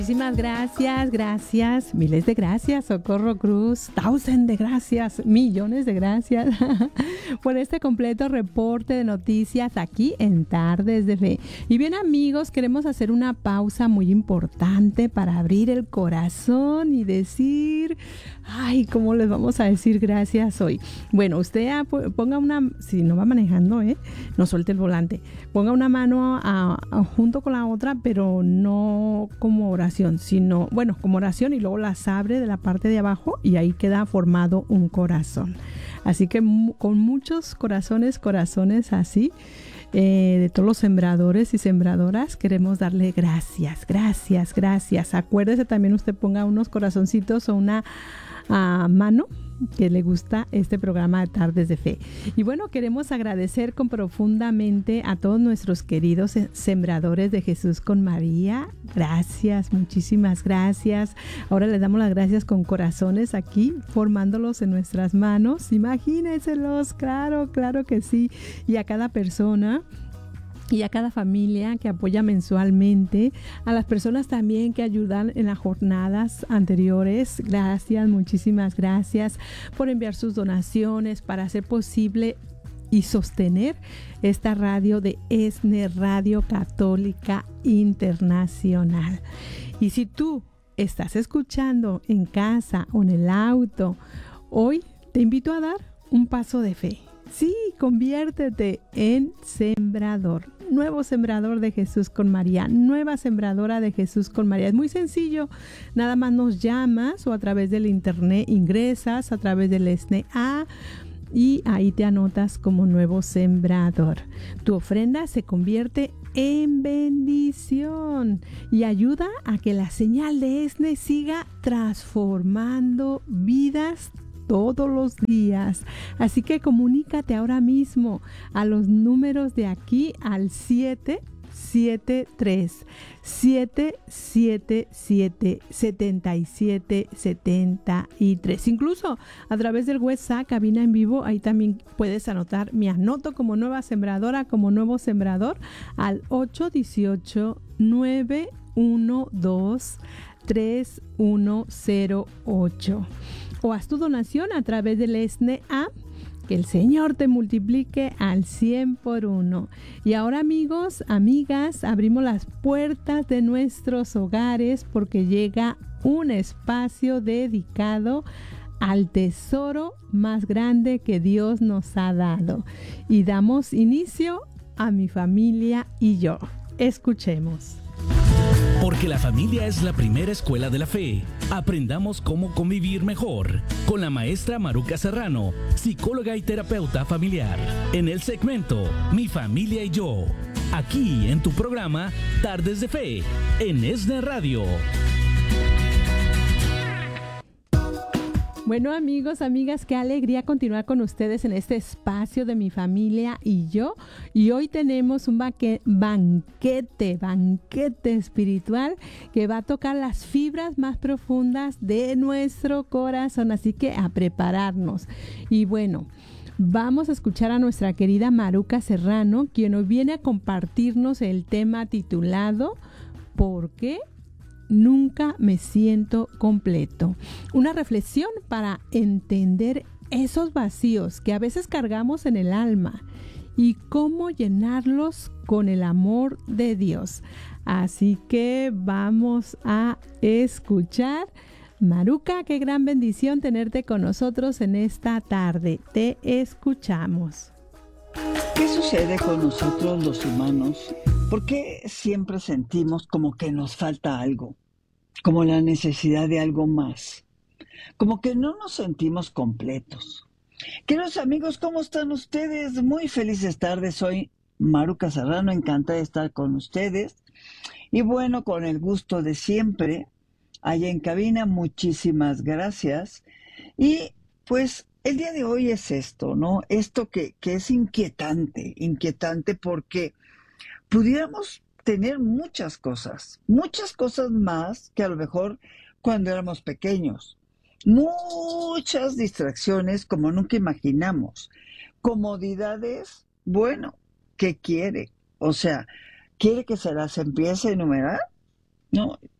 Muchísimas gracias, miles de gracias, Socorro Cruz, 1000 de gracias, millones de gracias por este completo reporte de noticias aquí en Tardes de Fe. Y bien, amigos, queremos hacer una pausa muy importante para abrir el corazón y decir, ay, ¿cómo les vamos a decir gracias hoy? Bueno, usted ponga una, si no va manejando, no suelte el volante, ponga una mano junto con la otra, pero no como oración, sino, bueno, como oración, y luego las abre de la parte de abajo y ahí queda formado un corazón. Así que con muchos corazones así, de todos los sembradores y sembradoras, queremos darle gracias. Acuérdese también, usted ponga unos corazoncitos o una mano que le gusta este programa de Tardes de Fe. Y bueno, queremos agradecer profundamente a todos nuestros queridos sembradores de Jesús con María. Gracias, muchísimas gracias. Ahora les damos las gracias con corazones aquí, formándolos en nuestras manos. Imagínenselos, claro que sí. Y a cada persona y a cada familia que apoya mensualmente, a las personas también que ayudan en las jornadas anteriores. Gracias, muchísimas gracias por enviar sus donaciones para hacer posible y sostener esta radio de ESNE, Radio Católica Internacional. Y si tú estás escuchando en casa o en el auto, hoy te invito a dar un paso de fe. Sí, conviértete en sembrador, nuevo sembrador de Jesús con María, nueva sembradora de Jesús con María. Es muy sencillo, nada más nos llamas o a través del internet ingresas a través del SNA y ahí te anotas como nuevo sembrador. Tu ofrenda se convierte en bendición y ayuda a que la señal de ESNE siga transformando vidas todos los días. Así que comunícate ahora mismo a los números de aquí al 777-7773. Incluso a través del WhatsApp, cabina en vivo, ahí también puedes anotar, me anoto como nueva sembradora, como nuevo sembrador al 818-912-3108. O haz tu donación a través del SNA, que el Señor te multiplique al 100 por 1. Y ahora, amigos, amigas, abrimos las puertas de nuestros hogares porque llega un espacio dedicado al tesoro más grande que Dios nos ha dado. Y damos inicio a Mi Familia y Yo. Escuchemos. Porque la familia es la primera escuela de la fe. Aprendamos cómo convivir mejor con la maestra Maruca Serrano, psicóloga y terapeuta familiar, en el segmento Mi Familia y Yo, aquí en tu programa Tardes de Fe, en ESNE Radio. Bueno, amigos, amigas, qué alegría continuar con ustedes en este espacio de Mi Familia y Yo. Y hoy tenemos un banquete espiritual que va a tocar las fibras más profundas de nuestro corazón. Así que a prepararnos. Y bueno, vamos a escuchar a nuestra querida Maruca Serrano, quien hoy viene a compartirnos el tema titulado ¿Por qué nunca me siento completo? Una reflexión para entender esos vacíos que a veces cargamos en el alma y cómo llenarlos con el amor de Dios. Así que vamos a escuchar. Maruca, qué gran bendición tenerte con nosotros en esta tarde. Te escuchamos. ¿Qué sucede con nosotros los humanos? ¿Por qué siempre sentimos como que nos falta algo? Como la necesidad de algo más. Como que no nos sentimos completos. Queridos amigos, ¿cómo están ustedes? Muy felices tardes. Soy Maruca Serrano, encantada de estar con ustedes. Y bueno, con el gusto de siempre, allá en cabina, muchísimas gracias. Y pues el día de hoy es esto, ¿no? Esto que es inquietante porque pudiéramos tener muchas cosas más que a lo mejor cuando éramos pequeños. Muchas distracciones como nunca imaginamos. Comodidades, bueno, ¿qué quiere? O sea, ¿quiere que se las empiece a enumerar? ¿No?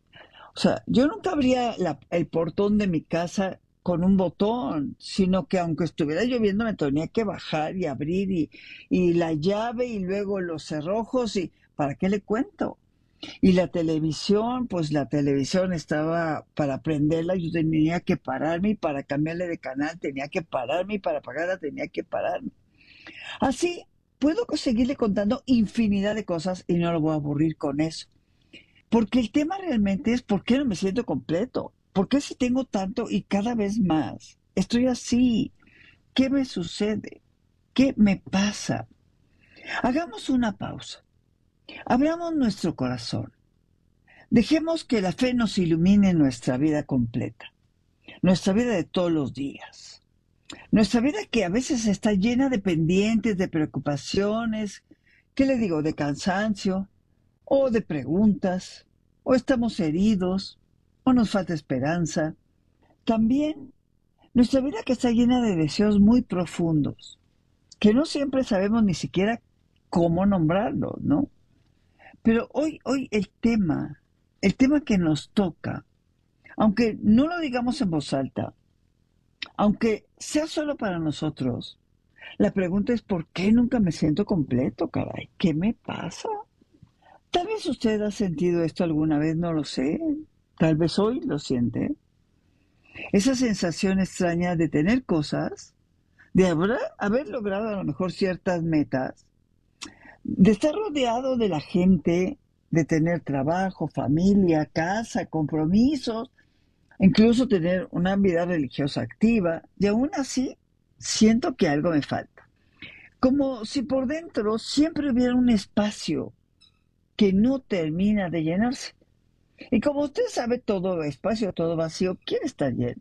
O sea, yo nunca abría el portón de mi casa con un botón, sino que aunque estuviera lloviendo me tenía que bajar y abrir y la llave y luego los cerrojos y ¿para qué le cuento? Y la televisión, pues la televisión estaba para prenderla, yo tenía que pararme y para cambiarle de canal tenía que pararme y para apagarla tenía que pararme. Así puedo seguirle contando infinidad de cosas y no lo voy a aburrir con eso. Porque el tema realmente es por qué no me siento completo. ¿Por qué si tengo tanto y cada vez más? Estoy así. ¿Qué me sucede? ¿Qué me pasa? Hagamos una pausa. Abramos nuestro corazón. Dejemos que la fe nos ilumine nuestra vida completa. Nuestra vida de todos los días. Nuestra vida que a veces está llena de pendientes, de preocupaciones, ¿qué le digo? De cansancio, o de preguntas, o estamos heridos, o nos falta esperanza. También nuestra vida que está llena de deseos muy profundos, que no siempre sabemos ni siquiera cómo nombrarlos, ¿no? Pero hoy el tema que nos toca, aunque no lo digamos en voz alta, aunque sea solo para nosotros, la pregunta es ¿por qué nunca me siento completo, caray? ¿Qué me pasa? Tal vez usted ha sentido esto alguna vez, no lo sé. Tal vez hoy lo siente. Esa sensación extraña de tener cosas, de haber logrado a lo mejor ciertas metas, de estar rodeado de la gente, de tener trabajo, familia, casa, compromisos, incluso tener una vida religiosa activa, y aún así siento que algo me falta. Como si por dentro siempre hubiera un espacio que no termina de llenarse. Y como usted sabe, todo espacio, todo vacío quiere estar lleno.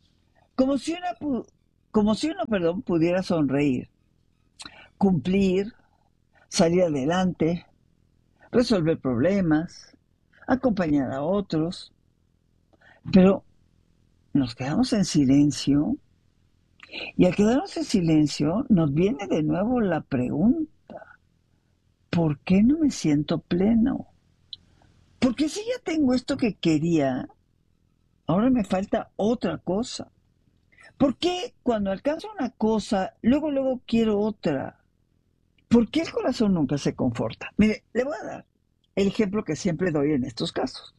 Como si uno, perdón, pudiera sonreír, cumplir, salir adelante, resolver problemas, acompañar a otros, pero nos quedamos en silencio y al quedarnos en silencio nos viene de nuevo la pregunta, ¿por qué no me siento pleno? Porque si ya tengo esto que quería, ahora me falta otra cosa. ¿Por qué cuando alcanzo una cosa, luego quiero otra? ¿Por qué el corazón nunca se conforta? Mire, le voy a dar el ejemplo que siempre doy en estos casos.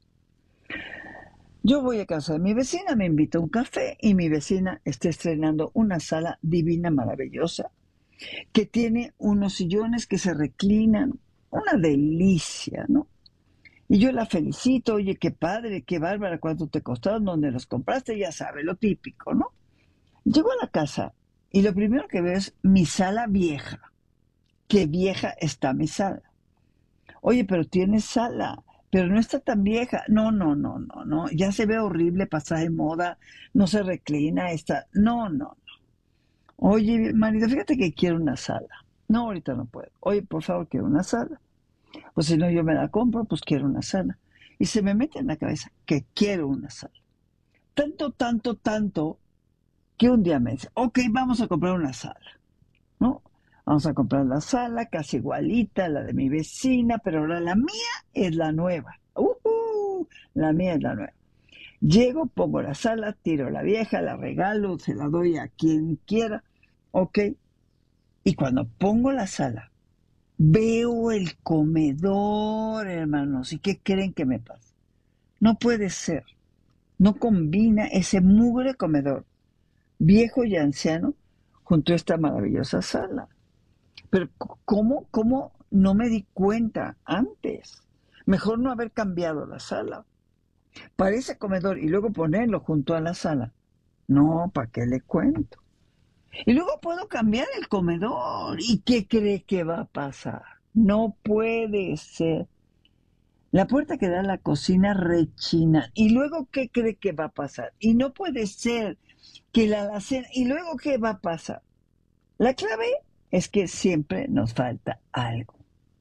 Yo voy a casa de mi vecina, me invita a un café y mi vecina está estrenando una sala divina, maravillosa, que tiene unos sillones que se reclinan, una delicia, ¿no? Y yo la felicito, oye, qué padre, qué bárbara, cuánto te costaron, dónde los compraste, ya sabe, lo típico, ¿no? Llego a la casa y lo primero que veo es mi sala vieja. Qué vieja está mi sala. Oye, pero tienes sala, pero no está tan vieja. No, ya se ve horrible, pasada de moda, no se reclina, está... No. Oye, marido, fíjate que quiero una sala. No, ahorita no puedo. Oye, por favor, quiero una sala. Pues si no yo me la compro, pues quiero una sala. Y se me mete en la cabeza que quiero una sala. Tanto, que un día me dice, ok, vamos a comprar una sala, ¿no? Vamos a comprar la sala, casi igualita a la de mi vecina, pero ahora la mía es la nueva. La mía es la nueva. Llego, pongo la sala, tiro la vieja, la regalo, se la doy a quien quiera, ok. Y cuando pongo la sala, veo el comedor, hermanos, ¿y qué creen que me pasa? No puede ser. No combina ese mugre comedor, viejo y anciano, junto a esta maravillosa sala. Pero ¿cómo no me di cuenta antes? Mejor no haber cambiado la sala. Para ese comedor y luego ponerlo junto a la sala. No, ¿para qué le cuento? Y luego puedo cambiar el comedor. ¿Y qué cree que va a pasar? No puede ser. La puerta que da a la cocina rechina. ¿Y luego qué cree que va a pasar? Y no puede ser que la alacena... ¿Y luego qué va a pasar? La clave es que siempre nos falta algo.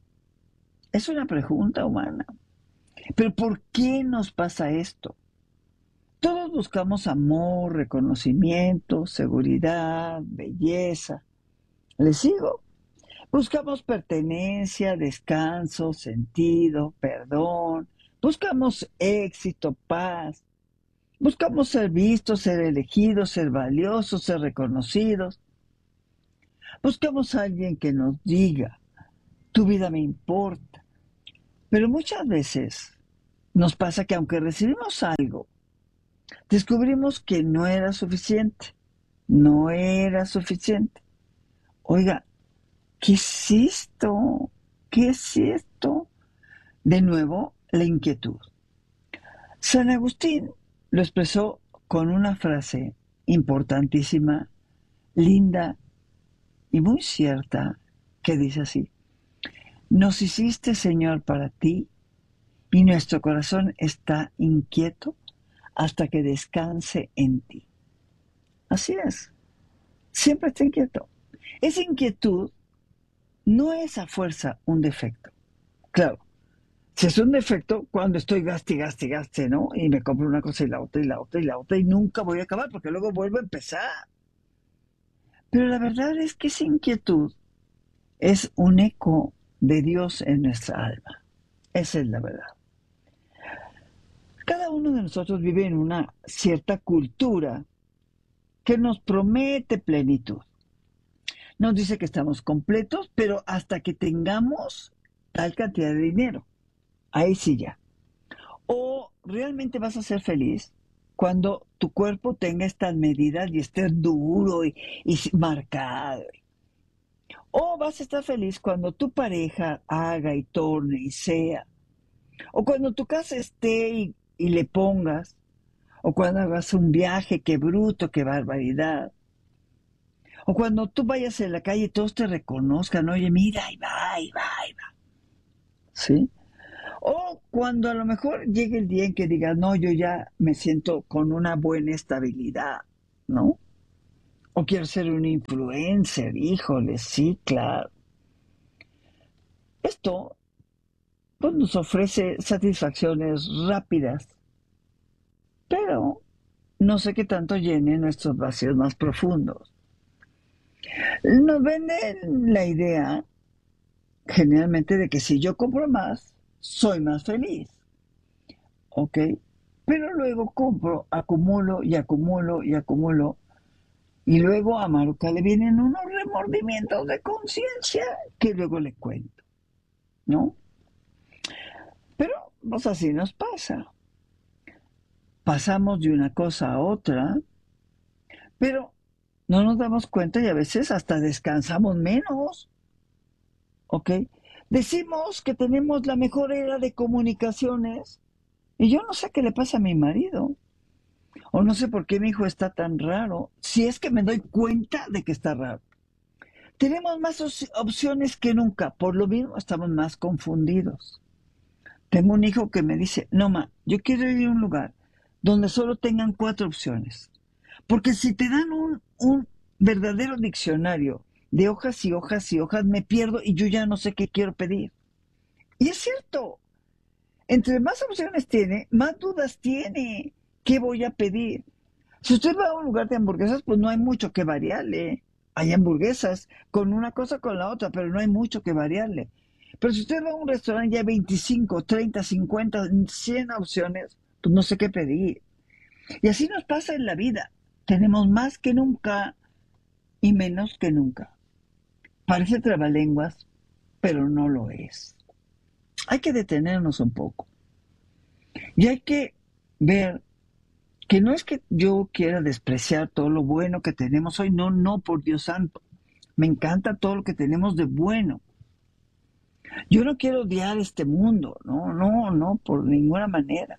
Es una pregunta humana. Pero ¿por qué nos pasa esto? Todos buscamos amor, reconocimiento, seguridad, belleza. ¿Les sigo? Buscamos pertenencia, descanso, sentido, perdón, Buscamos éxito, paz. Buscamos ser vistos, ser elegidos, ser valiosos, ser reconocidos. Buscamos a alguien que nos diga, tu vida me importa. Pero muchas veces nos pasa que aunque recibimos algo, descubrimos que no era suficiente. No era suficiente. Oiga, ¿qué es esto? ¿Qué es esto? De nuevo, la inquietud. San Agustín lo expresó con una frase importantísima, linda y muy cierta, que dice así: nos hiciste, Señor, para ti, y nuestro corazón está inquieto hasta que descanse en ti. Así es, siempre está inquieto. Esa inquietud no es a fuerza un defecto. Claro, si es un defecto, cuando estoy gaste, ¿no? Y me compro una cosa y la otra y la otra y la otra y nunca voy a acabar porque luego vuelvo a empezar. Pero la verdad es que esa inquietud es un eco de Dios en nuestra alma. Esa es la verdad. Cada uno de nosotros vive en una cierta cultura que nos promete plenitud. Nos dice que estamos completos, pero hasta que tengamos tal cantidad de dinero. Ahí sí ya. O realmente vas a ser feliz cuando tu cuerpo tenga estas medidas y esté duro y marcado. O vas a estar feliz cuando tu pareja haga y torne y sea. O cuando tu casa esté y le pongas. O cuando hagas un viaje, qué bruto, qué barbaridad. O cuando tú vayas en la calle y todos te reconozcan, oye, mira, ahí va, ahí va, ahí va. ¿Sí? O cuando a lo mejor llegue el día en que digas, no, yo ya me siento con una buena estabilidad, ¿no? O quiero ser un influencer, híjole, sí, claro. Esto pues, nos ofrece satisfacciones rápidas, pero no sé qué tanto llene nuestros vacíos más profundos. Nos venden la idea, generalmente, de que si yo compro más, soy más feliz. ¿Ok? Pero luego compro, acumulo y acumulo y acumulo. Y luego a Maruca le vienen unos remordimientos de conciencia que luego le cuento. ¿No? Pero pues así nos pasa. Pasamos de una cosa a otra, pero no nos damos cuenta y a veces hasta descansamos menos. ¿Ok? Decimos que tenemos la mejor era de comunicaciones y yo no sé qué le pasa a mi marido. O no sé por qué mi hijo está tan raro, si es que me doy cuenta de que está raro. Tenemos más opciones que nunca, por lo mismo estamos más confundidos. Tengo un hijo que me dice, no, ma, yo quiero ir a un lugar donde solo tengan 4 opciones. Porque si te dan un verdadero diccionario de hojas y hojas y hojas, me pierdo y yo ya no sé qué quiero pedir. Y es cierto, entre más opciones tiene, más dudas tiene. ¿Qué voy a pedir? Si usted va a un lugar de hamburguesas, pues no hay mucho que variarle. Hay hamburguesas con una cosa con la otra, pero no hay mucho que variarle. Pero si usted va a un restaurante y hay 25, 30, 50, 100 opciones, pues no sé qué pedir. Y así nos pasa en la vida. Tenemos más que nunca y menos que nunca. Parece trabalenguas, pero no lo es. Hay que detenernos un poco. Y hay que ver que no es que yo quiera despreciar todo lo bueno que tenemos hoy, no, por Dios santo. Me encanta todo lo que tenemos de bueno. Yo no quiero odiar este mundo, no, por ninguna manera.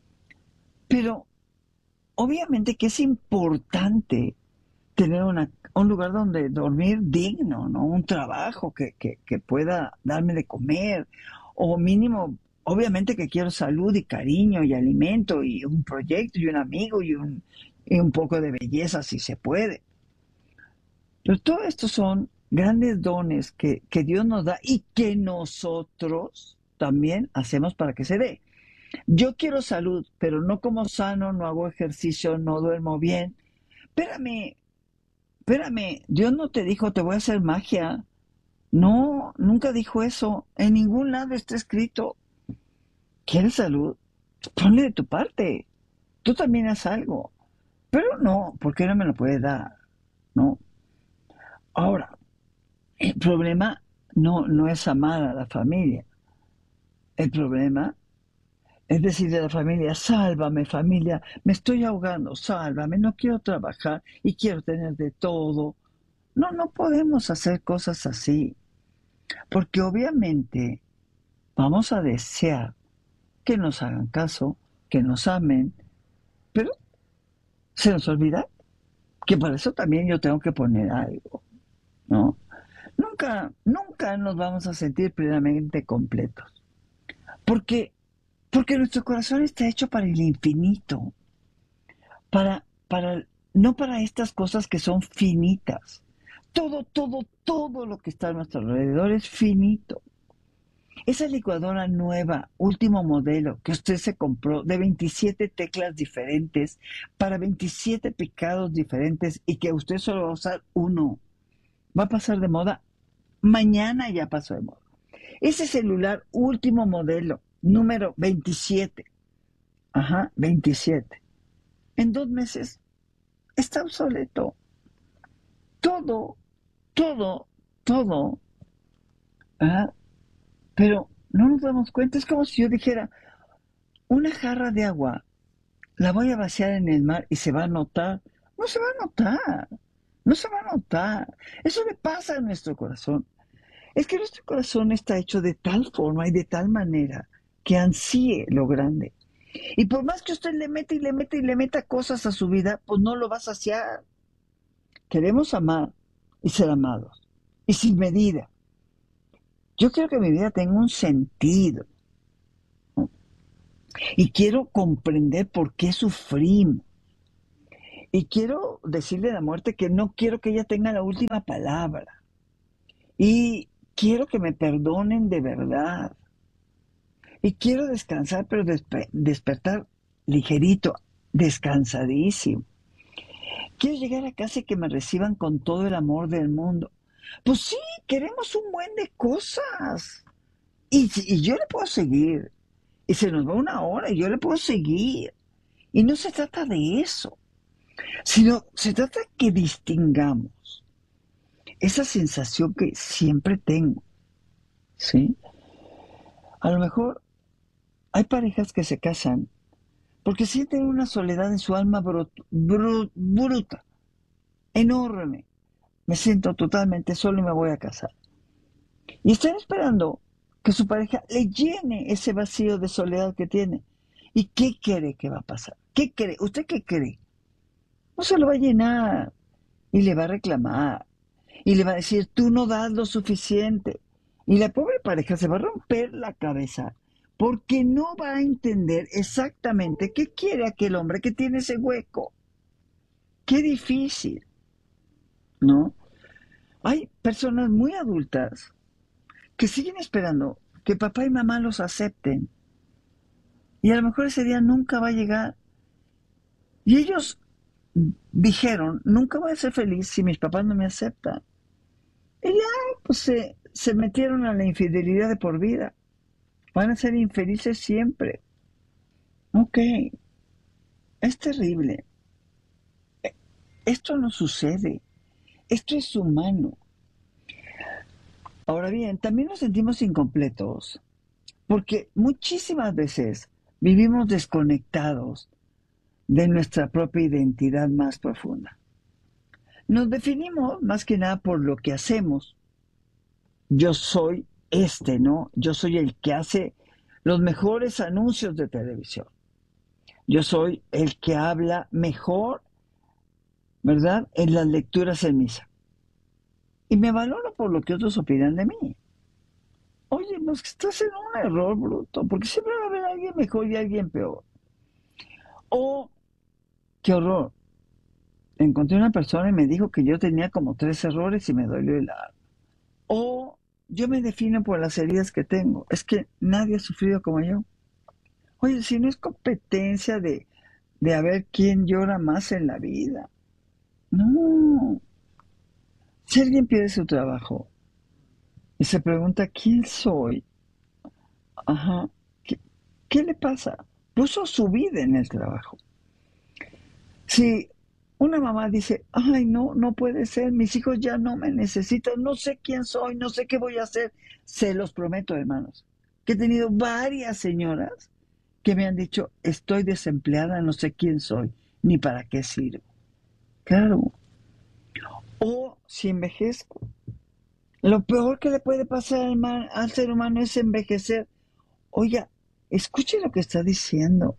Pero obviamente que es importante tener un lugar donde dormir digno, ¿no? Un trabajo que pueda darme de comer, o mínimo, obviamente que quiero salud y cariño y alimento y un proyecto y un amigo y un poco de belleza si se puede. Pero todo esto son grandes dones que Dios nos da y que nosotros también hacemos para que se dé. Yo quiero salud, pero no como sano, no hago ejercicio, no duermo bien. Espérame, Dios no te dijo te voy a hacer magia. No, nunca dijo eso. En ningún lado está escrito. ¿Quieres salud? Ponle de tu parte. Tú también haz algo. Pero no, ¿por qué no me lo puede dar? ¿No? Ahora, el problema no es amar a la familia. El problema es decirle a la familia, sálvame familia, me estoy ahogando, sálvame, no quiero trabajar y quiero tener de todo. No, no podemos hacer cosas así, porque obviamente vamos a desear que nos hagan caso, que nos amen, pero se nos olvida que para eso también yo tengo que poner algo, ¿no? Nunca nos vamos a sentir plenamente completos, porque, porque nuestro corazón está hecho para el infinito, no para estas cosas que son finitas. Todo lo que está a nuestro alrededor es finito. Esa licuadora nueva, último modelo, que usted se compró de 27 teclas diferentes para 27 picados diferentes y que usted solo va a usar uno, va a pasar de moda. Mañana ya pasó de moda. Ese celular último modelo, número 27. Ajá, 27. En 2 meses está obsoleto. Todo, todo, todo. ¿Ah? Pero no nos damos cuenta. Es como si yo dijera, una jarra de agua, la voy a vaciar en el mar y se va a notar. No se va a notar. No se va a notar. Eso le pasa a nuestro corazón. Es que nuestro corazón está hecho de tal forma y de tal manera que ansíe lo grande. Y por más que usted le meta y le meta y le meta cosas a su vida, pues no lo va a saciar. Queremos amar y ser amados. Y sin medida. Yo quiero que mi vida tenga un sentido. ¿No? Y quiero comprender por qué sufrimos. Y quiero decirle a la muerte que no quiero que ella tenga la última palabra. Y quiero que me perdonen de verdad. Y quiero descansar, pero despertar ligerito, descansadísimo. Quiero llegar a casa y que me reciban con todo el amor del mundo. Pues sí, queremos un buen de cosas. Y yo le puedo seguir. Y se nos va una hora y yo le puedo seguir. Y no se trata de eso, sino se trata de que distingamos esa sensación que siempre tengo. ¿Sí? A lo mejor hay parejas que se casan porque sienten una soledad en su alma bruta, enorme. Me siento totalmente solo y me voy a casar. Y están esperando que su pareja le llene ese vacío de soledad que tiene. ¿Y qué cree que va a pasar? ¿Qué cree? ¿Usted qué cree? No se lo va a llenar y le va a reclamar y le va a decir, tú no das lo suficiente. Y la pobre pareja se va a romper la cabeza porque no va a entender exactamente qué quiere aquel hombre que tiene ese hueco. Qué difícil, ¿no? Hay personas muy adultas que siguen esperando que papá y mamá los acepten. Y a lo mejor ese día nunca va a llegar. Y ellos dijeron, nunca voy a ser feliz si mis papás no me aceptan. Y ya, pues se metieron a la infidelidad de por vida. Van a ser infelices siempre. Ok, es terrible. Esto no sucede. Esto es humano. Ahora bien, también nos sentimos incompletos porque muchísimas veces vivimos desconectados de nuestra propia identidad más profunda. Nos definimos más que nada por lo que hacemos. Yo soy ¿no? Yo soy el que hace los mejores anuncios de televisión. Yo soy el que habla mejor, ¿verdad?, en las lecturas en misa. Y me valoro por lo que otros opinan de mí. Oye, pues que estás en un error bruto, porque siempre va a haber alguien mejor y alguien peor. O, qué horror, encontré una persona y me dijo que yo tenía como 3 errores y me dolió el alma. O yo me defino por las heridas que tengo. Es que nadie ha sufrido como yo. Oye, si no es competencia de a ver quién llora más en la vida. No. Si alguien pierde su trabajo y se pregunta quién soy, ajá, ¿Qué le pasa? Puso su vida en el trabajo. Si una mamá dice, ay, no, no puede ser, mis hijos ya no me necesitan, no sé quién soy, no sé qué voy a hacer, se los prometo, hermanos, que he tenido varias señoras que me han dicho, estoy desempleada, no sé quién soy, ni para qué sirvo. Claro. O si envejezco. Lo peor que le puede pasar al ser humano es envejecer. Oiga, escuche lo que está diciendo.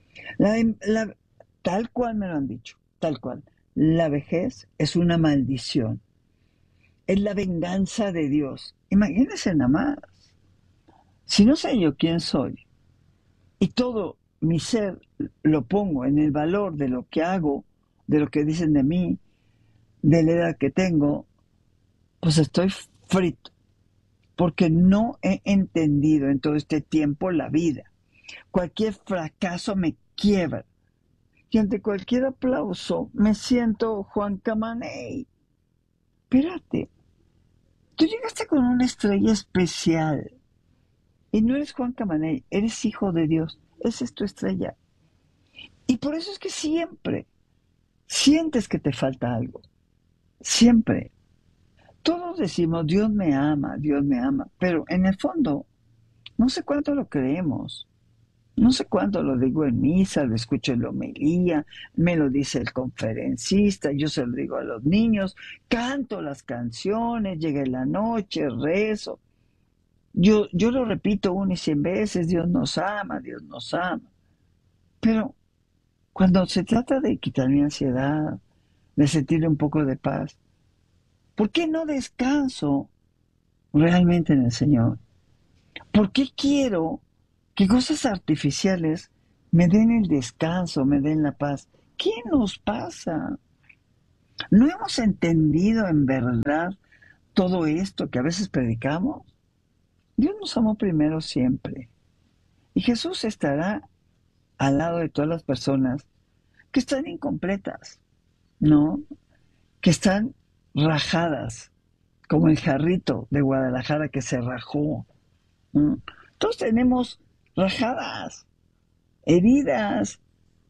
Tal cual me lo han dicho, tal cual. La vejez es una maldición. Es la venganza de Dios. Imagínense nada más. Si no sé yo quién soy y todo mi ser lo pongo en el valor de lo que hago, de lo que dicen de mí, de la edad que tengo, pues estoy frito. Porque no he entendido en todo este tiempo la vida. Cualquier fracaso me quiebra. Y ante cualquier aplauso me siento Juan Camaney. Espérate, tú llegaste con una estrella especial. Y no eres Juan Camaney, eres hijo de Dios. Esa es tu estrella. Y por eso es que siempre sientes que te falta algo. Siempre. Todos decimos, Dios me ama, pero en el fondo, no sé cuánto lo creemos. No sé cuánto lo digo en misa, lo escucho en la homilía, me lo dice el conferencista, yo se lo digo a los niños, canto las canciones, llega la noche, rezo. Yo lo repito 1 y 100 veces, Dios nos ama, Dios nos ama. Pero cuando se trata de quitar mi ansiedad, de sentir un poco de paz, ¿por qué no descanso realmente en el Señor? ¿Por qué quiero que cosas artificiales me den el descanso, me den la paz? ¿Qué nos pasa? ¿No hemos entendido en verdad todo esto que a veces predicamos? Dios nos amó primero siempre. Y Jesús estará al lado de todas las personas que están incompletas, ¿no? Que están rajadas, como el jarrito de Guadalajara que se rajó. ¿No? Todos tenemos rajadas, heridas,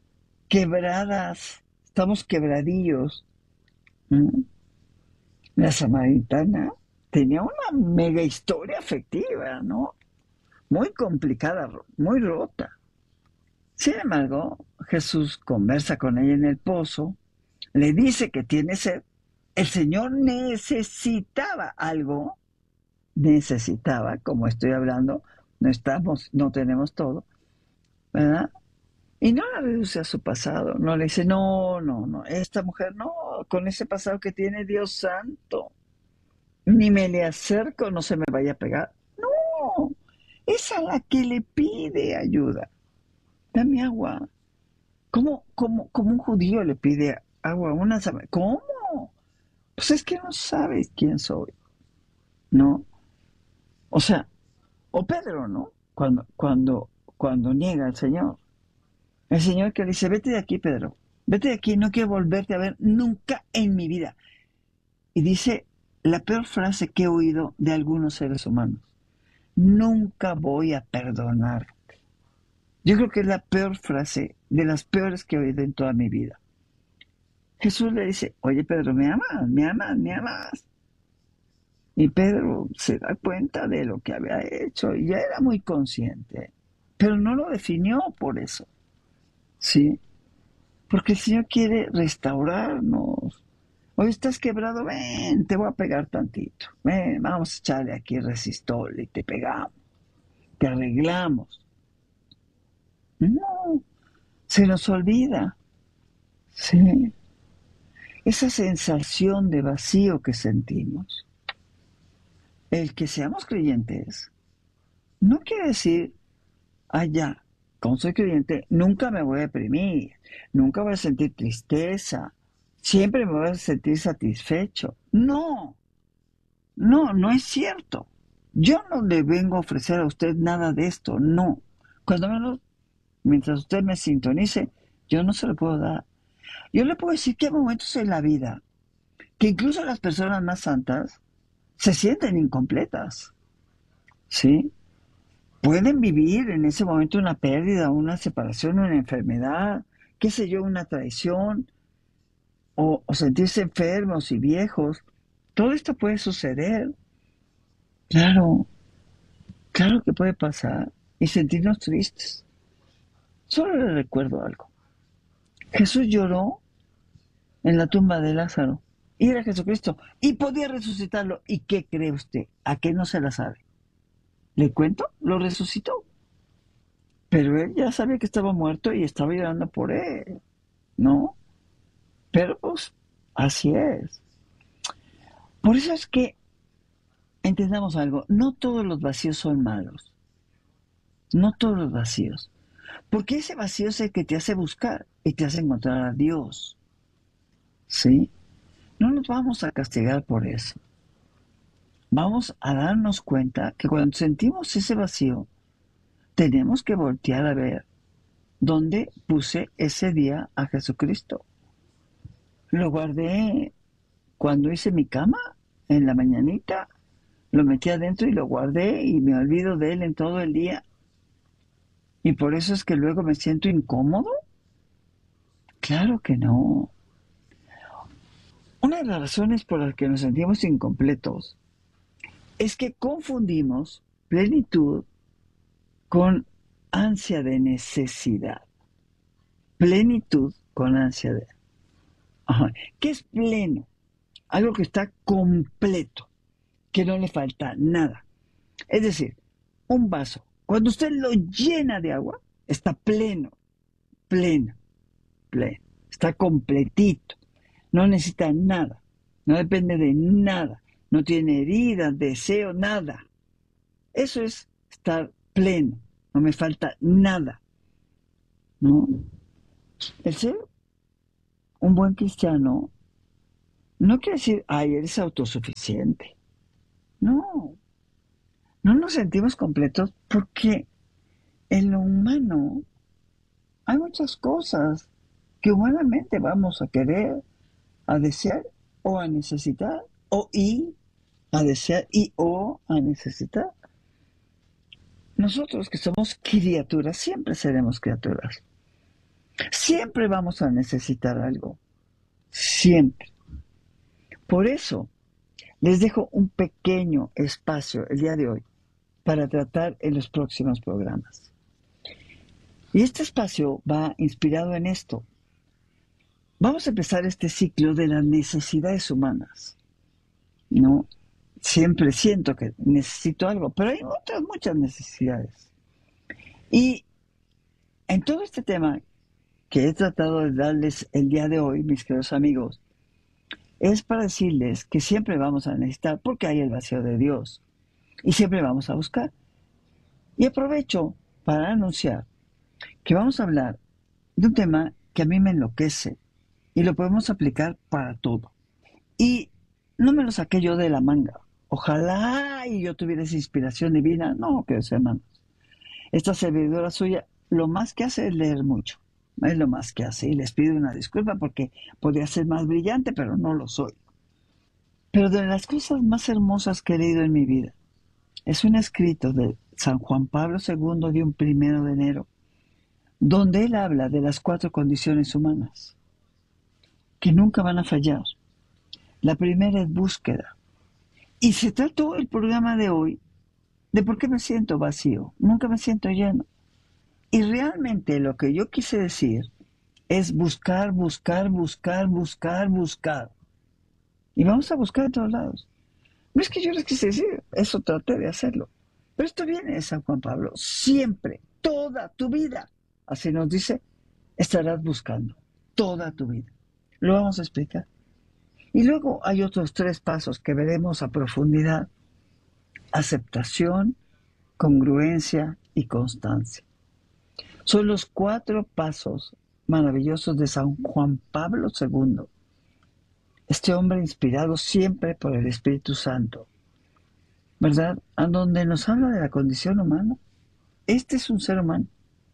quebradas, estamos quebradillos. ¿No? La samaritana tenía una mega historia afectiva, ¿no? Muy complicada, muy rota. Sin embargo, Jesús conversa con ella en el pozo, le dice que tiene sed. El Señor necesitaba algo, como estoy hablando, no tenemos todo, ¿verdad? Y no la reduce a su pasado, no le dice, no, esta mujer no, con ese pasado que tiene, Dios santo, ni me le acerco, no se me vaya a pegar. No, es a la que le pide ayuda. Dame agua. ¿Cómo un judío le pide agua a una samaritana? ¿Cómo? Pues es que no sabes quién soy, ¿no? O sea, o Pedro, ¿no? Cuando niega al Señor. El Señor que le dice, vete de aquí, Pedro, vete de aquí, no quiero volverte a ver nunca en mi vida. Y dice la peor frase que he oído de algunos seres humanos. Nunca voy a perdonarte. Yo creo que es la peor frase, de las peores que he oído en toda mi vida. Jesús le dice, oye Pedro, ¿me amas? Y Pedro se da cuenta de lo que había hecho y ya era muy consciente, pero no lo definió por eso, ¿sí? Porque el Señor quiere restaurarnos. Hoy estás quebrado, ven, te voy a pegar tantito. Ven, vamos a echarle aquí resistol y te pegamos, te arreglamos. No, se nos olvida, ¿sí? Esa sensación de vacío que sentimos. El que seamos creyentes no quiere decir, ya, como soy creyente, nunca me voy a deprimir, nunca voy a sentir tristeza, siempre me voy a sentir satisfecho. No es cierto. Yo no le vengo a ofrecer a usted nada de esto, no. Cuando menos, mientras usted me sintonice, yo no se lo puedo dar. Yo le puedo decir que hay momentos en la vida que incluso las personas más santas se sienten incompletas, ¿sí? pueden vivir en ese momento una pérdida, una separación, una enfermedad, qué sé yo, una traición, o sentirse enfermos y viejos. Todo esto puede suceder. Claro, claro que puede pasar. Y sentirnos tristes. Solo le recuerdo algo. Jesús lloró en la tumba de Lázaro. Y era Jesucristo. Y podía resucitarlo. ¿Y qué cree usted? ¿A qué no se la sabe? ¿Le cuento? Lo resucitó. Pero él ya sabía que estaba muerto y estaba llorando por él. ¿No? Pero pues así es. Por eso es que entendamos algo. No todos los vacíos son malos. No todos los vacíos. Porque ese vacío es el que te hace buscar y te hace encontrar a Dios. ¿Sí? No nos vamos a castigar por eso. Vamos a darnos cuenta que cuando sentimos ese vacío, tenemos que voltear a ver dónde puse ese día a Jesucristo. Lo guardé cuando hice mi cama, en la mañanita, lo metí adentro y lo guardé y me olvido de él en todo el día. Y por eso es que luego me siento incómodo. Claro que no. Una de las razones por las que nos sentimos incompletos es que confundimos plenitud con ansia de necesidad. Plenitud con ansia de... Ajá. ¿Qué es pleno? Algo que está completo, que no le falta nada. Es decir, un vaso, cuando usted lo llena de agua, está pleno, pleno, pleno. Está completito. No necesita nada. No depende de nada. No tiene heridas, deseo, nada. Eso es estar pleno. No me falta nada. ¿No? El ser un buen cristiano no quiere decir, ay, eres autosuficiente. No. No nos sentimos completos porque en lo humano hay muchas cosas que humanamente vamos a querer, a desear o a necesitar, a desear y o a necesitar. Nosotros que somos criaturas, siempre seremos criaturas. Siempre vamos a necesitar algo. Siempre. Por eso, les dejo un pequeño espacio el día de hoy para tratar en los próximos programas. Y este espacio va inspirado en esto. Vamos a empezar este ciclo de las necesidades humanas. ¿No? Siempre siento que necesito algo, pero hay otras muchas necesidades. Y en todo este tema que he tratado de darles el día de hoy, mis queridos amigos, es para decirles que siempre vamos a necesitar, porque hay el vacío de Dios, y siempre vamos a buscar. Y aprovecho para anunciar que vamos a hablar de un tema que a mí me enloquece, y lo podemos aplicar para todo. Y no me lo saqué yo de la manga. Ojalá y yo tuviera esa inspiración divina. No, queridos hermanos. Esta servidora suya, lo más que hace es leer mucho. Es lo más que hace. Y les pido una disculpa porque podría ser más brillante, pero no lo soy. Pero de las cosas más hermosas que he leído en mi vida es un escrito de San Juan Pablo II de un 1 de enero, donde él habla de las 4 condiciones humanas, que nunca van a fallar. La primera es búsqueda. Y se trató el programa de hoy de por qué me siento vacío, nunca me siento lleno. Y realmente lo que yo quise decir es buscar, buscar, buscar, buscar, buscar. Y vamos a buscar en todos lados. No es que yo les quise decir, eso traté de hacerlo. Pero esto viene de San Juan Pablo. Siempre, toda tu vida, así nos dice, estarás buscando. Toda tu vida. Lo vamos a explicar. Y luego hay otros 3 pasos que veremos a profundidad. Aceptación, congruencia y constancia. Son los 4 pasos maravillosos de San Juan Pablo II. Este hombre inspirado siempre por el Espíritu Santo, ¿verdad? A donde nos habla de la condición humana. Este es un ser humano.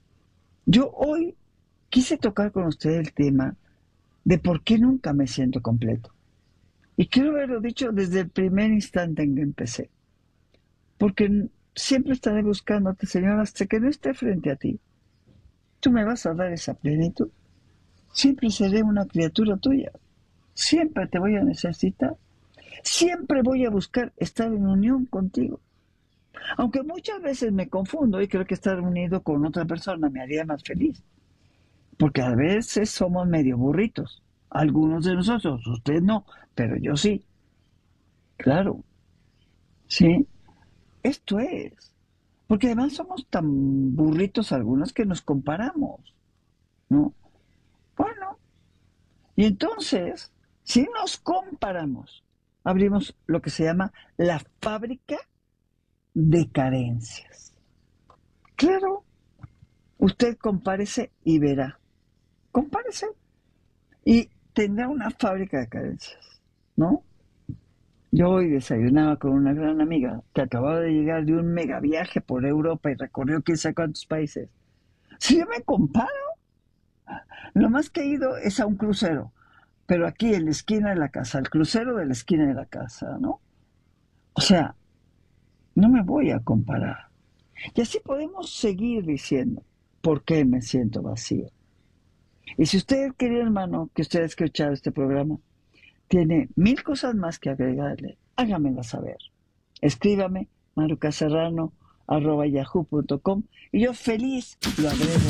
Yo hoy quise tocar con usted el tema de por qué nunca me siento completo. Y quiero haberlo dicho desde el primer instante en que empecé. Porque siempre estaré buscándote, Señor, hasta que no esté frente a ti. Tú me vas a dar esa plenitud. Siempre seré una criatura tuya. Siempre te voy a necesitar. Siempre voy a buscar estar en unión contigo. Aunque muchas veces me confundo y creo que estar unido con otra persona me haría más feliz. Porque a veces somos medio burritos. Algunos de nosotros, usted no, pero yo sí. Claro, sí. Esto es. Porque además somos tan burritos algunos que nos comparamos, ¿no? Bueno, y entonces, si nos comparamos, abrimos lo que se llama la fábrica de carencias. Claro, usted compárese y verá. Compárese y tendrá una fábrica de carencias, ¿no? Yo hoy desayunaba con una gran amiga que acababa de llegar de un mega viaje por Europa y recorrió quién sabe cuántos países. Si yo me comparo, lo más que he ido es a un crucero, pero aquí en la esquina de la casa, el crucero de la esquina de la casa, ¿no? O sea, no me voy a comparar. Y así podemos seguir diciendo por qué me siento vacío. Y si usted, querido hermano, que usted ha escuchado este programa, tiene 1000 cosas más que agregarle, hágamela saber. Escríbame marucaserrano@yahoo.com y yo feliz lo agrego.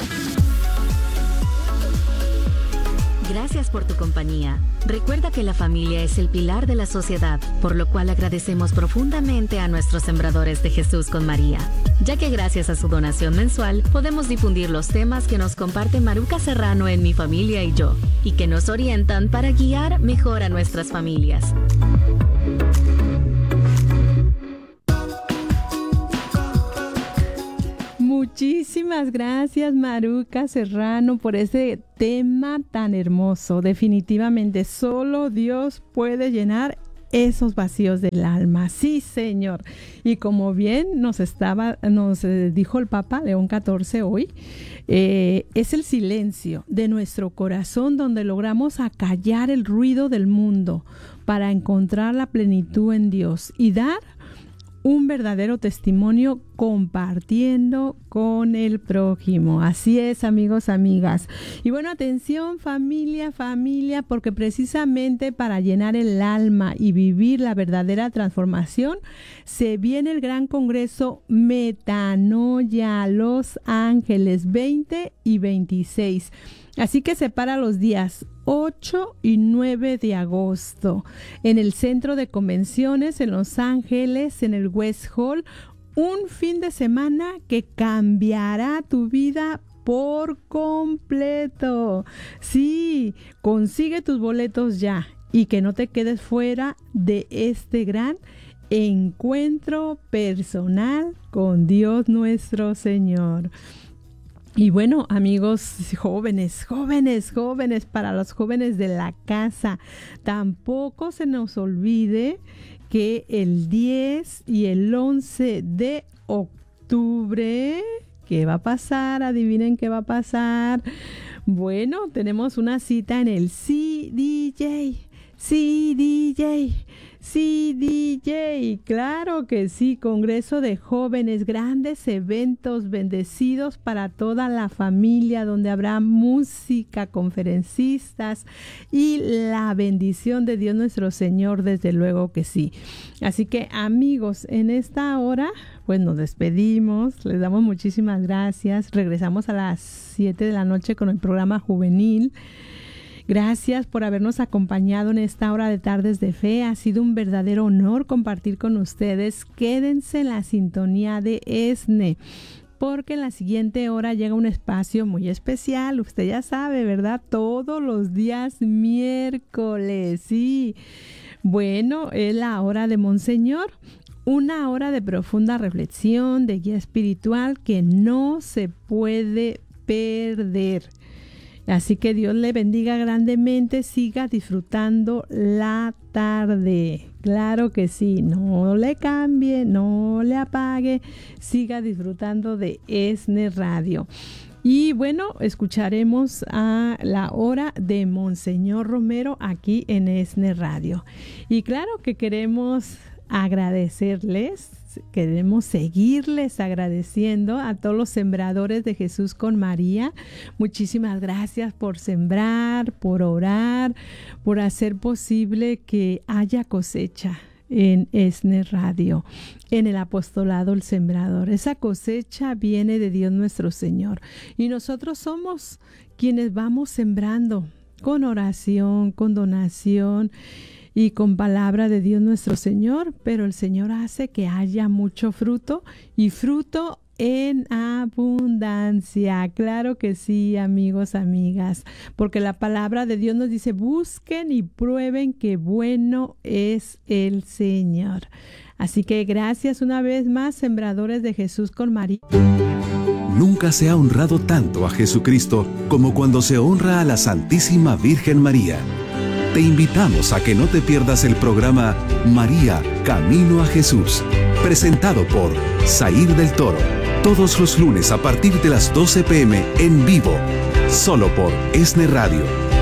Gracias por tu compañía. Recuerda que la familia es el pilar de la sociedad, por lo cual agradecemos profundamente a nuestros sembradores de Jesús con María, ya que gracias a su donación mensual podemos difundir los temas que nos comparte Maruca Serrano en Mi Familia y Yo, y que nos orientan para guiar mejor a nuestras familias. Muchísimas gracias, Maruca Serrano, por ese tema tan hermoso. Definitivamente, solo Dios puede llenar esos vacíos del alma. Sí, Señor. Y como bien nos dijo el Papa León XIV hoy, es el silencio de nuestro corazón donde logramos acallar el ruido del mundo para encontrar la plenitud en Dios y dar un verdadero testimonio compartiendo con el prójimo. Así es, amigos, amigas. Y bueno, atención, familia, porque precisamente para llenar el alma y vivir la verdadera transformación, se viene el gran congreso Metanoia Los Ángeles 20 y 26. Así que separa los días 8 y 9 de agosto en el Centro de Convenciones en Los Ángeles, en el West Hall. Un fin de semana que cambiará tu vida por completo. Sí, consigue tus boletos ya y que no te quedes fuera de este gran encuentro personal con Dios nuestro Señor. Y bueno, amigos jóvenes, para los jóvenes de la casa, tampoco se nos olvide que el 10 y el 11 de octubre, ¿qué va a pasar? Adivinen qué va a pasar. Bueno, tenemos una cita en el CDJ, claro que sí, Congreso de Jóvenes, grandes eventos bendecidos para toda la familia, donde habrá música, conferencistas y la bendición de Dios nuestro Señor, desde luego que sí. Así que, amigos, en esta hora, pues nos despedimos, les damos muchísimas gracias, regresamos a las 7 de la noche con el programa juvenil. Gracias por habernos acompañado en esta hora de Tardes de Fe. Ha sido un verdadero honor compartir con ustedes. Quédense en la sintonía de ESNE, porque en la siguiente hora llega un espacio muy especial. Usted ya sabe, ¿verdad? Todos los días miércoles. Sí. Bueno, es la hora de Monseñor. Una hora de profunda reflexión, de guía espiritual que no se puede perder. Así que Dios le bendiga grandemente, siga disfrutando la tarde. Claro que sí, no le cambie, no le apague, siga disfrutando de ESNE Radio. Y bueno, escucharemos a la hora de Monseñor Romero aquí en ESNE Radio. Y claro que queremos agradecerles queremos seguirles agradeciendo a todos los sembradores de Jesús con María. Muchísimas gracias por sembrar, por orar, por hacer posible que haya cosecha en ESNE Radio, en el apostolado El Sembrador. Esa cosecha viene de Dios nuestro Señor y nosotros somos quienes vamos sembrando con oración, con donación y con palabra de Dios nuestro Señor, pero el Señor hace que haya mucho fruto y fruto en abundancia. Claro que sí, amigos, amigas, porque la palabra de Dios nos dice: busquen y prueben que bueno es el Señor. Así que gracias una vez más, sembradores de Jesús con María. Nunca se ha honrado tanto a Jesucristo como cuando se honra a la Santísima Virgen María. Te invitamos a que no te pierdas el programa María, Camino a Jesús, presentado por Zair del Toro, todos los lunes a partir de las 12 p.m. en vivo, solo por ESNE Radio.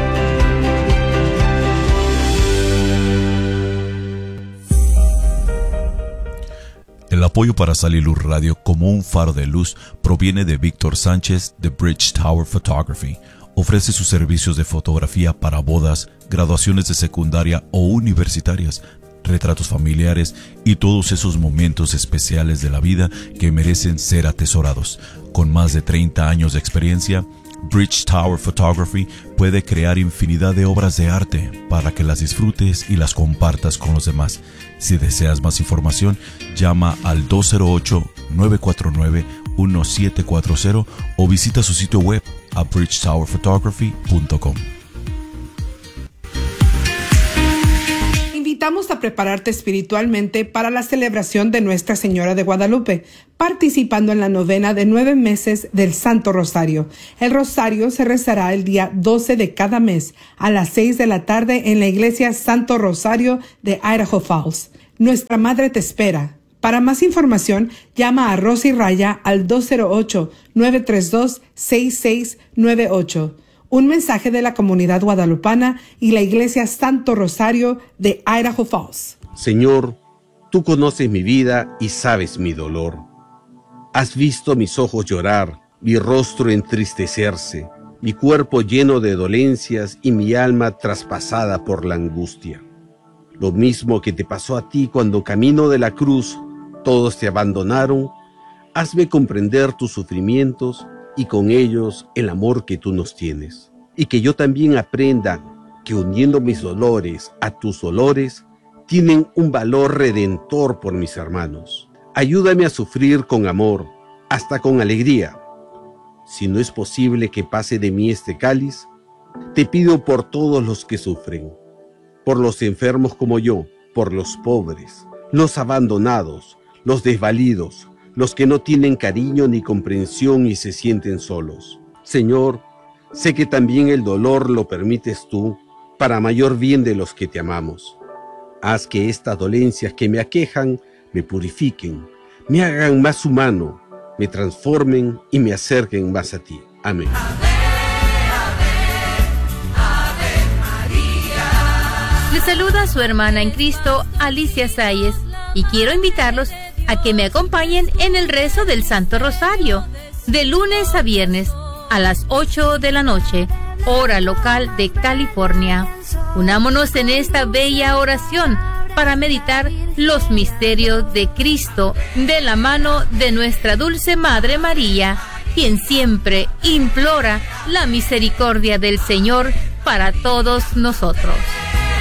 El apoyo para Salilur Radio como un faro de luz proviene de Víctor Sánchez de Bridge Tower Photography. Ofrece sus servicios de fotografía para bodas, graduaciones de secundaria o universitarias, retratos familiares y todos esos momentos especiales de la vida que merecen ser atesorados. Con más de 30 años de experiencia, Bridge Tower Photography puede crear infinidad de obras de arte para que las disfrutes y las compartas con los demás. Si deseas más información, llama al 208-949-1740 o visita su sitio web a bridgetowerphotography.com. Invitamos a prepararte espiritualmente para la celebración de Nuestra Señora de Guadalupe, participando en la novena de 9 meses del Santo Rosario. El Rosario se rezará el día 12 de cada mes a las 6 de la tarde en la Iglesia Santo Rosario de Idaho Falls. Nuestra Madre te espera. Para más información, llama a Rosy Raya al 208-932-6698. Un mensaje de la comunidad guadalupana y la Iglesia Santo Rosario de Idaho Falls. Señor, tú conoces mi vida y sabes mi dolor. Has visto mis ojos llorar, mi rostro entristecerse, mi cuerpo lleno de dolencias y mi alma traspasada por la angustia. Lo mismo que te pasó a ti cuando camino de la cruz todos te abandonaron, hazme comprender tus sufrimientos y con ellos el amor que tú nos tienes. Y que yo también aprenda que uniendo mis dolores a tus dolores, tienen un valor redentor por mis hermanos. Ayúdame a sufrir con amor, hasta con alegría. Si no es posible que pase de mí este cáliz, te pido por todos los que sufren, por los enfermos como yo, por los pobres, los abandonados, los desvalidos, los que no tienen cariño ni comprensión y se sienten solos. Señor, sé que también el dolor lo permites tú para mayor bien de los que te amamos. Haz que estas dolencias que me aquejan me purifiquen, me hagan más humano, me transformen y me acerquen más a ti. Amén. Le saluda su hermana en Cristo, Alicia Sáez, y quiero invitarlos a que me acompañen en el rezo del Santo Rosario, de lunes a viernes, a las 8 de la noche, hora local de California. Unámonos en esta bella oración para meditar los misterios de Cristo de la mano de nuestra dulce Madre María, quien siempre implora la misericordia del Señor para todos nosotros.